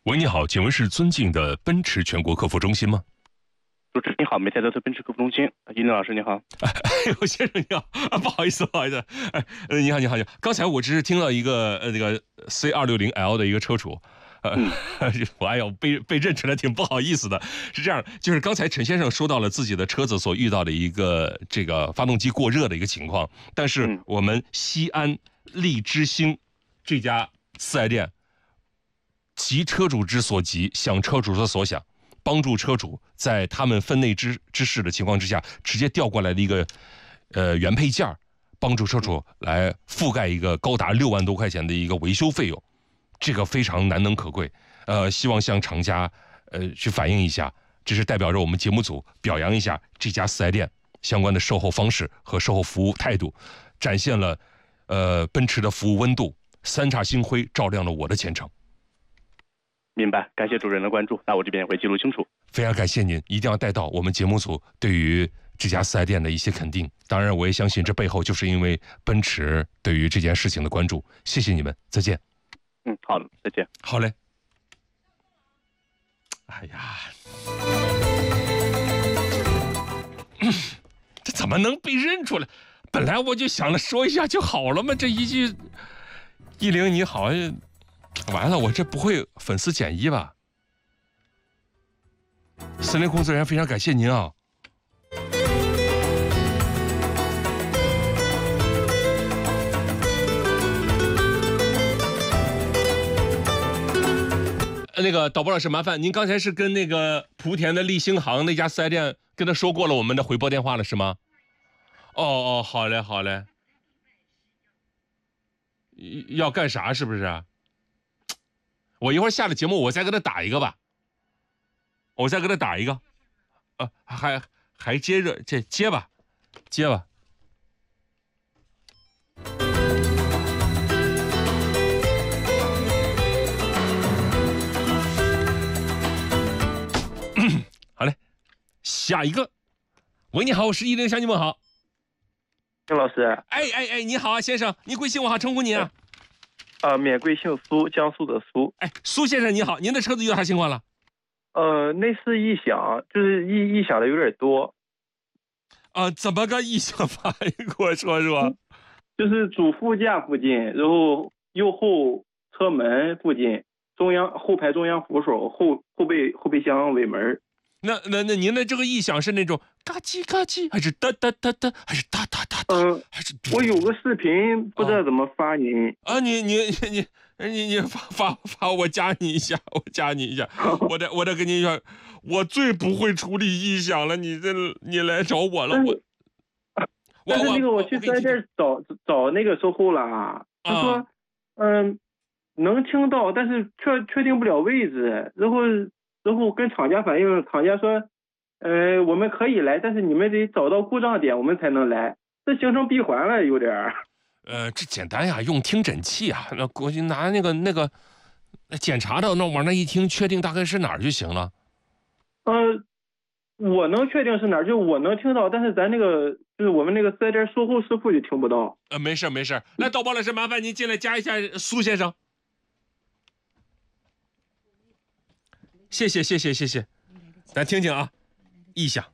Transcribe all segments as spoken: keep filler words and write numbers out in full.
喂，你好，请问是尊敬的奔驰全国客服中心吗？ 主持人你好，梅赛德斯奔驰客服中心，伊林老师你好。 哎呦，先生你好啊，不好意思，不好意思，哎，呃，你好，你好，你好。刚才我只是听到一个呃那个 C 二六零 L 的一个车主，呃，嗯、我哎呦被被认出来挺不好意思的。是这样，就是刚才陈先生说到了自己的车子所遇到的一个这个发动机过热的一个情况，但是我们西安利之星这家四 S 店。急车主之所急，想车主之所想，帮助车主在他们分内之之事的情况之下，直接调过来的一个呃原配件，帮助车主来覆盖一个高达六万多块钱的一个维修费用，这个非常难能可贵。呃，希望向厂家呃去反映一下，这是代表着我们节目组表扬一下这家四 S 店相关的售后方式和售后服务态度，展现了呃奔驰的服务温度，三叉星辉照亮了我的前程。 明白，感谢主任的关注，那我这边也会记录清楚。 非常感谢您，一定要带到我们节目组对于这家四 S 店的一些肯定。当然，我也相信这背后就是因为奔驰对于这件事情的关注。谢谢你们，再见。 嗯，好的，再见。 好嘞。哎呀，嗯、这怎么能被认出来？本来我就想着说一下就好了嘛，这一句“一玲你好”。完了，我这不会粉丝减一吧？森林工作人员非常感谢您啊！那个导播老师，麻烦您刚才是跟那个莆田的立星行那家四 S 店跟他说过了我们的回拨电话了是吗？哦哦，好嘞好嘞。要干啥是不是？我一会儿下了节目，我再给他打一个吧。我再给他打一个，呃，还还接着这接吧，接吧。好嘞，下一个。喂，你好，我是一零乡亲们好。 丁老师。 哎哎哎，你好啊，先生，你贵姓？我好称呼您啊。 呃，免贵姓苏，江苏的苏。 哎，苏先生你好，您的车子遇到啥情况了？ 呃，内饰异响，就是异异响的有点多。 啊、呃，怎么个异响法？你给我说说。 就是主副驾附近，然后右后车门附近，中央后排中央扶手后后备后备箱尾门。 那那那您的这个异响是那种嘎叽嘎叽，还是哒哒哒哒，还是哒哒哒哒？ 嗯， 还是我有个视频，不知道怎么发您。 啊，你你你你你发发发，我加你一下，我加你一下，我得我得跟你说，我最不会处理异响了，你这你来找我了，我。 但是那个我去四 S 店找找那个售后了，他说，嗯，能听到，但是确确定不了位置，然后。然后跟厂家反映，厂家说，呃，我们可以来，但是你们得找到故障点，我们才能来。这形成闭环了，有点儿。 呃，这简单呀，用听诊器啊，那过去拿那个那个检查到那往那一听，确定大概是哪儿就行了。 呃，我能确定是哪儿，就我能听到，但是咱那个就是我们那个四 S 店售后师傅就听不到。 呃，没事没事，来，导播老师，麻烦您进来加一下苏先生。谢谢谢谢谢谢，咱听听啊，异响。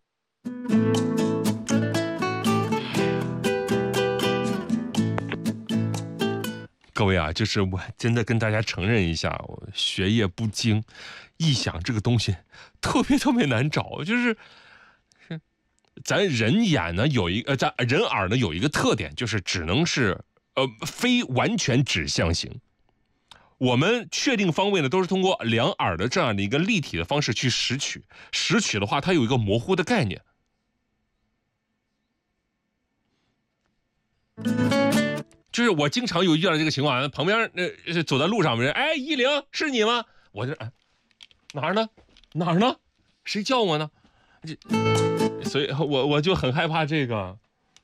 各位啊，就是我真的跟大家承认一下，我学业不精，异响这个东西特别特别难找，就是是咱人眼呢有一呃，咱人耳呢有一个特点，就是只能是呃非完全指向型。我们确定方位呢，都是通过两耳的这样的一个立体的方式去拾取。拾取的话，它有一个模糊的概念。就是我经常有遇到这个情况，旁边呃走在路上，人哎一零是你吗？我就哎哪儿呢？哪儿呢？谁叫我呢？这，所以我我就很害怕这个。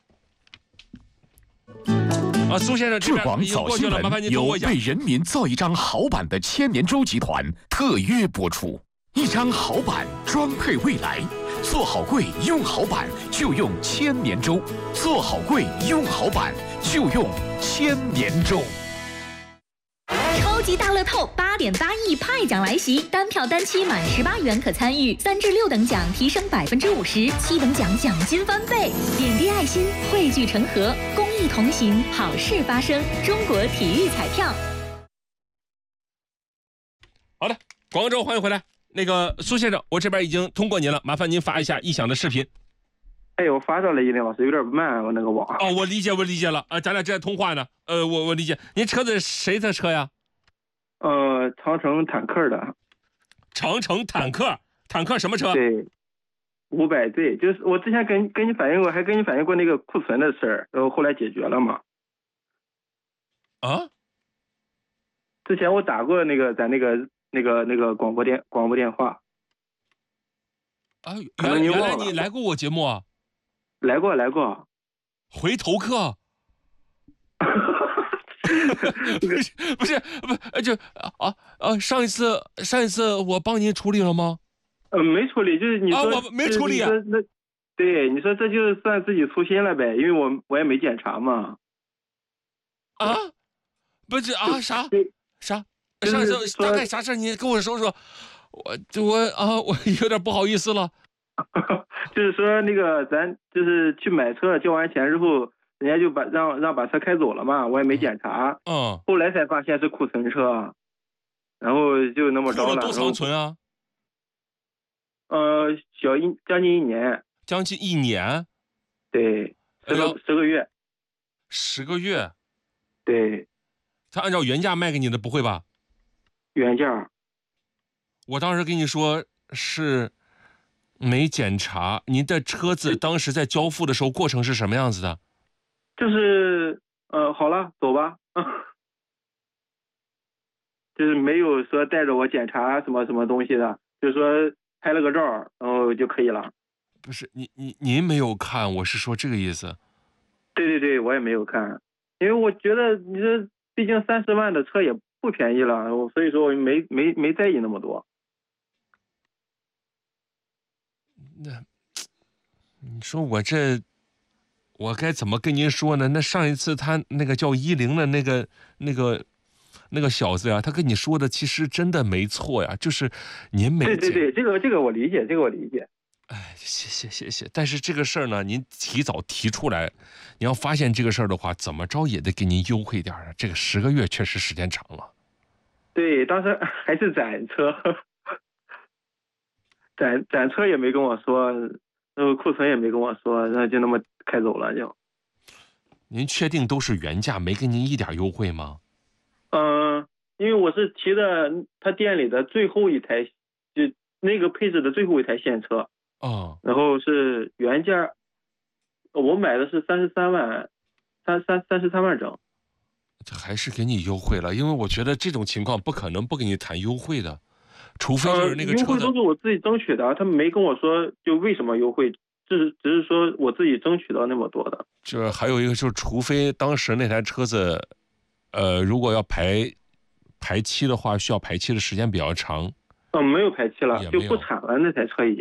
啊，苏先生， 浙广早新闻由为人民造一张好版的千年舟集团特约播出。一张好版，装配未来。做好柜，用好版就用千年舟；做好柜，用好版就用千年舟。 超级级大乐透八点八亿派奖来袭，单票单期满十八元可参与，三至六等奖提升百分之五十，七等奖奖金翻倍。点滴爱心，汇聚成河，公益同行，好事发生。中国体育彩票。 好的，广州欢迎回来。那个苏先生，我这边已经通过您了，麻烦您发一下异响的视频。 哎，我发到了，一林老师有点慢，我那个网。 哦，我理解，我理解了。啊，咱俩正在通话呢。呃，我我理解。您车子谁的车呀？ 呃，长城坦克的。 长城坦克，坦克什么车？ 对，五百 Z， 就是我之前跟跟你反映过，还跟你反映过那个库存的事儿，然后后来解决了嘛。 啊？ 之前我打过那个咱那个那个那个广播电广播电话。 啊，原原来你来过我节目啊？ 来过来过。 回头客。不是不是不就啊啊！上一次上一次我帮您处理了吗？ 呃，没处理，就是你说、 啊、我没处理啊。 那对你说这就算自己粗心了呗，因为我我也没检查嘛。 啊？不是啊？啥啥？上一次大概啥事你跟我说说。我我啊，我有点不好意思了。 就是说那个咱就是去买车，交完钱之后。人家就把让让把车开走了嘛，我也没检查， 嗯， 后来才发现是库存车，然后就那么着了。 库了多长存啊？ 呃，小一将近一年。 将近一年？ 对，十个、哎、十个月。 十个月？ 对。 他按照原价卖给你的，不会吧？ 原价。 我当时跟你说是没检查，您的车子当时在交付的时候过程是什么样子的？ 就是呃，好了，走吧，就是没有说带着我检查什么什么东西的，就是说拍了个照，然后就可以了。 不是你你您没有看，我是说这个意思。 对对对，我也没有看，因为我觉得你这毕竟三十万的车也不便宜了，所以说我没没没在意那么多。 那你说我这。我该怎么跟您说呢？那上一次他那个叫一零的那个那个那个小子呀，他跟你说的其实真的没错呀，就是您没对对对，这个这个我理解，这个我理解。 哎，谢谢谢谢。但是这个事儿呢，您提早提出来，你要发现这个事儿的话，怎么着也得给您优惠点啊。这个十个月确实时间长了。 对，当时还是展车，展展车也没跟我说，然后库存也没跟我说，那就那么。开走了就， 您确定都是原价，没给您一点优惠吗？ 嗯，因为我是提的他店里的最后一台，就那个配置的最后一台现车， 哦， 然后是原价，我买的是三十三万，三三三十三万整， 这还是给你优惠了，因为我觉得这种情况不可能不给你谈优惠的，除非就是那个车的、 呃、优惠都是我自己争取的，他们没跟我说就为什么优惠。只是只是说我自己争取到那么多的， 就还有一个就是，除非当时那台车子，呃，如果要排排期的话，需要排期的时间比较长。 嗯，没有排期了，就不产了，那台车已经。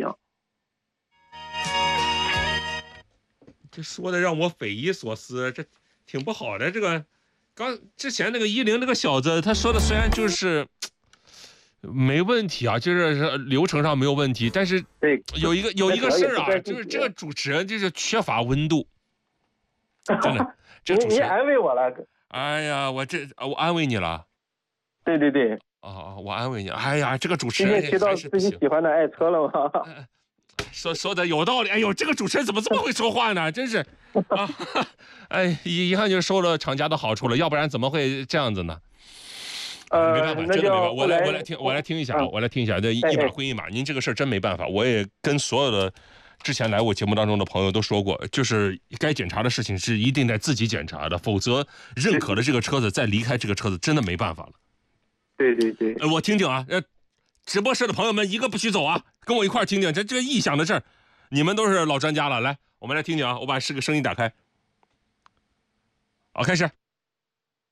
这说的让我匪夷所思，这挺不好的。这个刚之前那个一零那个小子，他说的虽然就是。没问题啊，就是流程上没有问题，但是有一个有一个事儿啊，就是这个主持人就是缺乏温度，真的。这个主持人你安慰我了。 哎呀，我这我安慰你了。 对对对。 哦，我安慰你。哎呀，这个主持人提到自己喜欢的爱车了吗？ 说说的有道理。哎呦，这个主持人怎么这么会说话呢？真是啊！哎，遗憾就是收了厂家的好处了，要不然怎么会这样子呢？ 呃， 没办法，真的没办法。我来，我来听，我来听一下啊，我来听一下。这一码归一码，您这个事儿真没办法。我也跟所有的之前来我节目当中的朋友都说过，就是该检查的事情是一定得自己检查的，否则认可了这个车子再离开这个车子，真的没办法了。 对对对。 呃，我听听啊，呃，直播室的朋友们一个不许走啊，跟我一块儿听听这这个异响的事儿，你们都是老专家了，来，我们来听听啊，我把这个声音打开。好，开始。